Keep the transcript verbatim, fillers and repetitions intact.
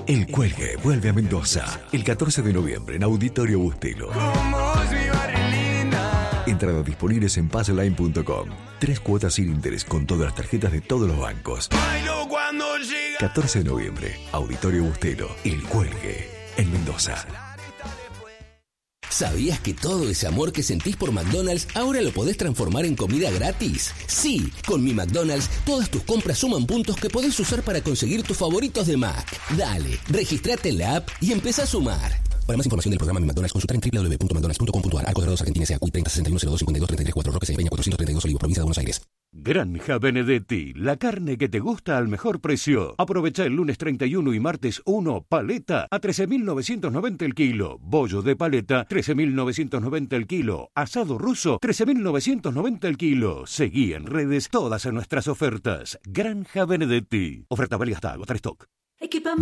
El Cuelgue vuelve a Mendoza el catorce de noviembre en Auditorio Bustelo. Entradas disponibles en passline punto com. Tres cuotas sin interés con todas las tarjetas de todos los bancos. catorce de noviembre, Auditorio Bustelo. El Cuelgue en Mendoza. ¿Sabías que todo ese amor que sentís por McDonald's ahora lo podés transformar en comida gratis? Sí, con mi McDonald's todas tus compras suman puntos que podés usar para conseguir tus favoritos de Mac. Dale, registrate en la app y empezá a sumar. Para más información del programa Mi McDonald's, consultar en doble u doble u doble u punto mcdonalds punto com punto a r. Arcos Dorados, Argentina, S A, C U I treinta sesenta y uno cero dos cincuenta y dos treinta y tres cuatro, Roque Peña cuatrocientos treinta y dos, Olivos, provincia de Buenos Aires. Granja Benedetti, la carne que te gusta al mejor precio. Aprovecha el lunes treinta y uno y martes uno, paleta a trece mil novecientos noventa el kilo. Bollo de paleta, trece mil novecientos noventa el kilo. Asado ruso, trece mil novecientos noventa el kilo. Seguí en redes todas nuestras ofertas. Granja Benedetti. Oferta válida hasta agotar stock. Equipamiento